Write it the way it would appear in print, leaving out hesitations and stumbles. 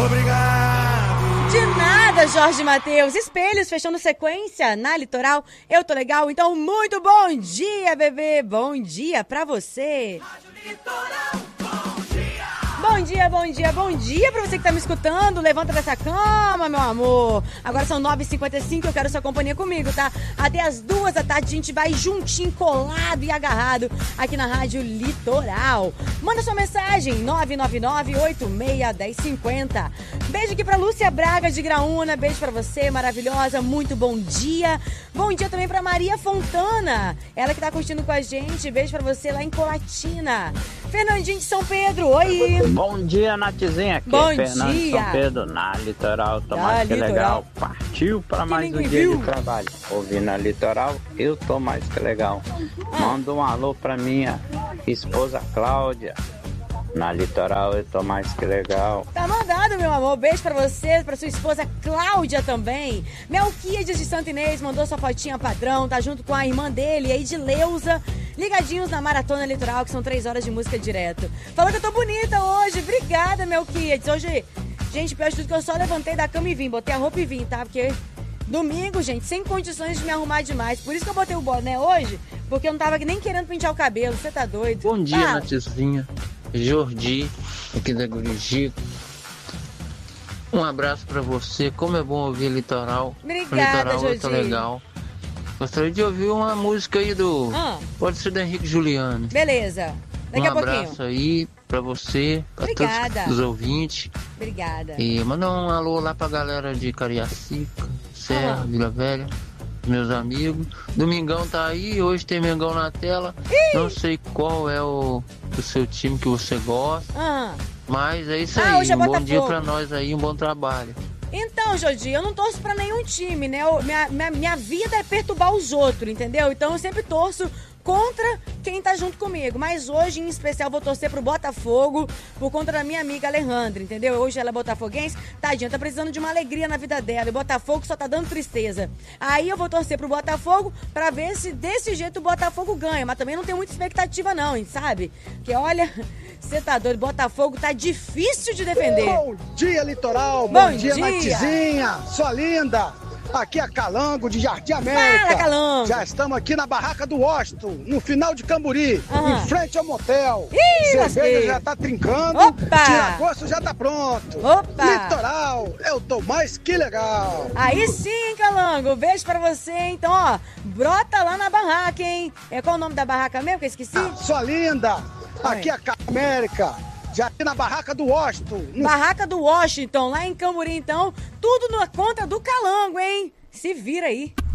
Obrigado. De nada, Jorge Mateus. Espelhos fechando sequência na Litoral. Eu tô legal, então muito bom dia, bebê. Bom dia pra você. Rádio Litoral. Bom dia, bom dia, bom dia pra você que tá me escutando. Levanta dessa cama, meu amor. Agora são 9h55, eu quero sua companhia comigo, tá? Até as 2 da tarde a gente vai juntinho, colado e agarrado aqui na Rádio Litoral. Manda sua mensagem, 999-86-1050. Beijo aqui pra Lúcia Braga de Graúna. Beijo pra você, maravilhosa. Muito bom dia. Bom dia também pra Maria Fontana. Ela que tá curtindo com a gente. Beijo pra você lá em Colatina. Fernandinho de São Pedro, oi. Bom dia, Natizinha. Aqui Bom é Fernando de dia. São Pedro, na Litoral. Tô Da mais que Litoral. legal. Partiu pra mais um ninguém dia viu. de trabalho. Ouvindo a Litoral, eu tô mais que legal. Manda um alô pra minha esposa Cláudia. Na Litoral, eu tô mais que legal. Tá mandado, meu amor. Beijo pra você, pra sua esposa Cláudia também. Melquíades de Santo Inês mandou sua fotinha padrão, tá junto com a irmã dele, a Edileuza, ligadinhos na Maratona Litoral, que são 3 horas de música direto. Falou que eu tô bonita hoje. Obrigada, Melquíades. Hoje, gente, pior de tudo que eu só levantei da cama e vim, botei a roupa e vim, tá? Porque domingo, gente, sem condições de me arrumar demais. Por isso que eu botei o boné hoje, porque eu não tava nem querendo pentear o cabelo. Você tá doido? Bom dia, Fala. Natizinha. Jordi, aqui da Gurigico. Um abraço pra você. Como é bom ouvir Litoral. Obrigada, Litoral tá Jordi. legal. Gostaria de ouvir uma música aí do... Pode ser do Henrique Juliano. Beleza. Daqui a pouquinho. abraço aí pra você, pra Obrigada. todos os ouvintes. Obrigada. E manda um alô lá pra galera de Cariacica, Serra, Vila Velha, meus amigos. Domingão tá aí, hoje tem Mengão na tela. Não sei qual é o seu time que você gosta, mas é isso aí. hoje é Um bom Botafogo. dia pra nós aí, um bom trabalho. Então, Jordi, eu não torço pra nenhum time, né? Minha vida é perturbar os outros, entendeu? Então eu sempre torço contra quem tá junto comigo. Mas hoje, em especial, vou torcer pro Botafogo por conta da minha amiga Alejandra, entendeu? Hoje ela é botafoguense, tadinha, tá precisando de uma alegria na vida dela. E o Botafogo só tá dando tristeza. Aí eu vou torcer pro Botafogo pra ver se desse jeito o Botafogo ganha. Mas também não tem muita expectativa não, hein, sabe? Porque olha, você tá doido, Botafogo tá difícil de defender. Bom dia, Litoral. Bom dia, dia. Natizinha. Sua linda. Aqui é Calango, de Jardim América. Fala, Calango. Já estamos aqui na barraca do Washington, no final de Camburi, em frente ao motel. Ih, lasquei. Cerveja já tá trincando. Opa. Tira-gosto já tá pronto. Opa. Litoral, eu tô mais que legal. Aí sim, Calango. Beijo pra você. Então, ó, brota lá na barraca, hein? Qual o nome da barraca mesmo que eu esqueci? Sua linda. Aqui é América. Já aqui na barraca do Washington. Barraca do Washington, lá em Camburi, então. Tudo na conta do Calango, hein? Se vira aí.